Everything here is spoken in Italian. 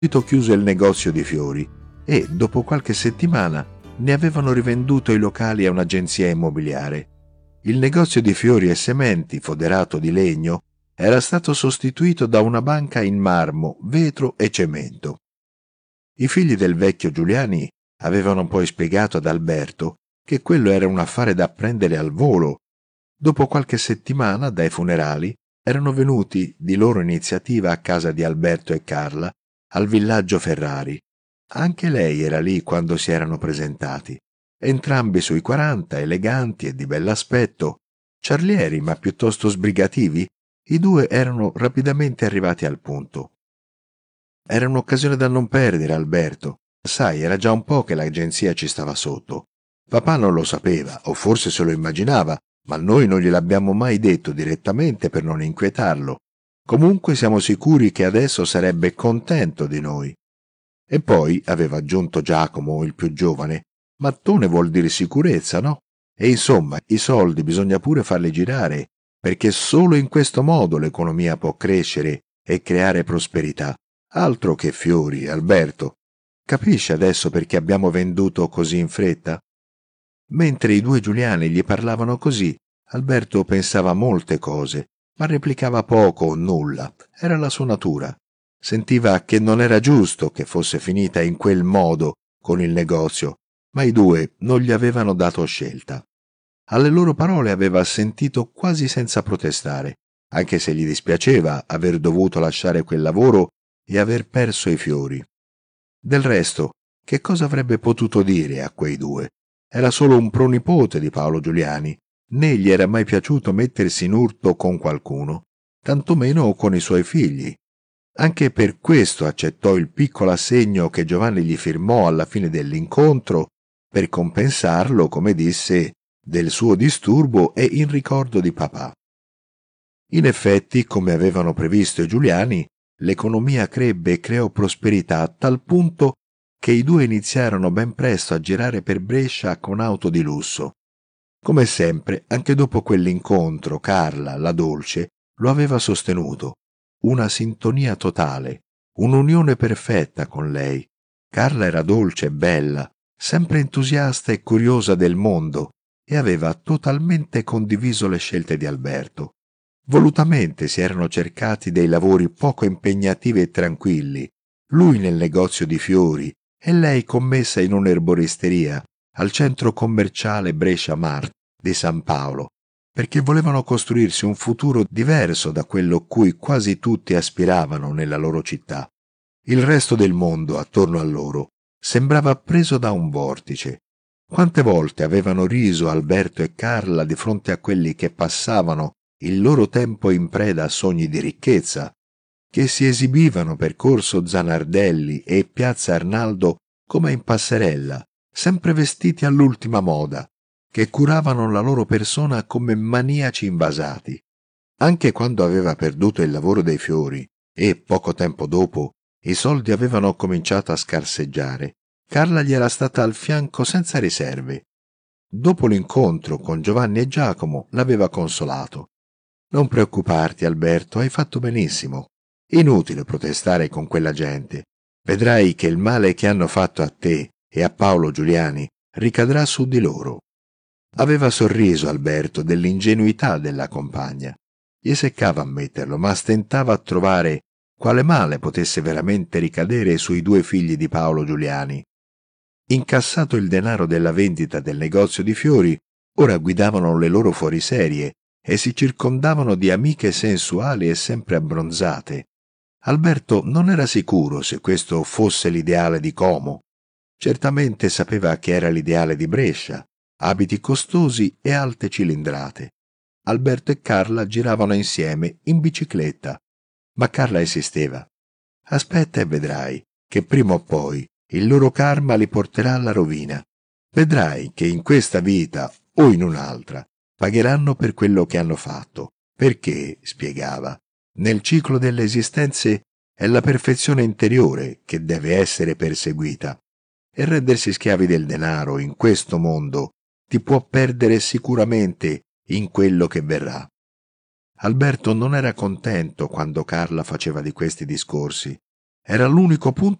subito chiuso il negozio di fiori e, dopo qualche settimana, ne avevano rivenduto i locali a un'agenzia immobiliare. Il negozio di fiori e sementi, foderato di legno, era stato sostituito da una banca in marmo, vetro e cemento. I figli del vecchio Giuliani avevano poi spiegato ad Alberto che quello era un affare da prendere al volo. Dopo qualche settimana, dai funerali, erano venuti di loro iniziativa a casa di Alberto e Carla, al villaggio Ferrari. Anche lei era lì quando si erano presentati. Entrambi sui 40, eleganti e di bell'aspetto, ciarlieri ma piuttosto sbrigativi, i due erano rapidamente arrivati al punto. Era un'occasione da non perdere, Alberto. Sai, era già un po' che l'agenzia ci stava sotto. Papà non lo sapeva, o forse se lo immaginava, ma noi non gliel'abbiamo mai detto direttamente per non inquietarlo. Comunque siamo sicuri che adesso sarebbe contento di noi. E poi, aveva aggiunto Giacomo, il più giovane, mattone vuol dire sicurezza, no? E insomma, i soldi bisogna pure farli girare, perché solo in questo modo l'economia può crescere e creare prosperità. Altro che fiori, Alberto. Capisci adesso perché abbiamo venduto così in fretta? Mentre i due Giuliani gli parlavano così, Alberto pensava a molte cose, ma replicava poco o nulla. Era la sua natura. Sentiva che non era giusto che fosse finita in quel modo con il negozio, ma i due non gli avevano dato scelta. Alle loro parole aveva assentito quasi senza protestare, anche se gli dispiaceva aver dovuto lasciare quel lavoro e aver perso i fiori. Del resto, che cosa avrebbe potuto dire a quei due? Era solo un pronipote di Paolo Giuliani, né gli era mai piaciuto mettersi in urto con qualcuno, tantomeno con i suoi figli. Anche per questo accettò il piccolo assegno che Giovanni gli firmò alla fine dell'incontro, per compensarlo, come disse, del suo disturbo e in ricordo di papà. In effetti, come avevano previsto i Giuliani, l'economia crebbe e creò prosperità a tal punto che i due iniziarono ben presto a girare per Brescia con auto di lusso. Come sempre, anche dopo quell'incontro, Carla, la dolce, lo aveva sostenuto. Una sintonia totale, un'unione perfetta con lei. Carla era dolce e bella, sempre entusiasta e curiosa del mondo, e aveva totalmente condiviso le scelte di Alberto. Volutamente si erano cercati dei lavori poco impegnativi e tranquilli, lui nel negozio di fiori e lei commessa in un'erboristeria al centro commerciale Brescia Mart di San Paolo, perché volevano costruirsi un futuro diverso da quello cui quasi tutti aspiravano nella loro città. Il resto del mondo attorno a loro sembrava preso da un vortice. Quante volte avevano riso Alberto e Carla di fronte a quelli che passavano il loro tempo in preda a sogni di ricchezza, che si esibivano per Corso Zanardelli e Piazza Arnaldo come in passerella, sempre vestiti all'ultima moda, che curavano la loro persona come maniaci invasati. Anche quando aveva perduto il lavoro dei fiori e, poco tempo dopo, i soldi avevano cominciato a scarseggiare, Carla gli era stata al fianco senza riserve. Dopo l'incontro con Giovanni e Giacomo l'aveva consolato. «Non preoccuparti, Alberto, hai fatto benissimo. Inutile protestare con quella gente. Vedrai che il male che hanno fatto a te e a Paolo Giuliani ricadrà su di loro». Aveva sorriso Alberto dell'ingenuità della compagna. Gli seccava ammetterlo, ma stentava a trovare quale male potesse veramente ricadere sui due figli di Paolo Giuliani. Incassato il denaro della vendita del negozio di fiori, ora guidavano le loro fuoriserie e si circondavano di amiche sensuali e sempre abbronzate. Alberto non era sicuro se questo fosse l'ideale di Como. Certamente sapeva che era l'ideale di Brescia, abiti costosi e alte cilindrate. Alberto e Carla giravano insieme in bicicletta, ma Carla insisteva. «Aspetta e vedrai che prima o poi il loro karma li porterà alla rovina. Vedrai che in questa vita o in un'altra pagheranno per quello che hanno fatto, perché, spiegava, nel ciclo delle esistenze è la perfezione interiore che deve essere perseguita, e rendersi schiavi del denaro in questo mondo ti può perdere sicuramente in quello che verrà». Alberto non era contento quando Carla faceva di questi discorsi. Era l'unico punto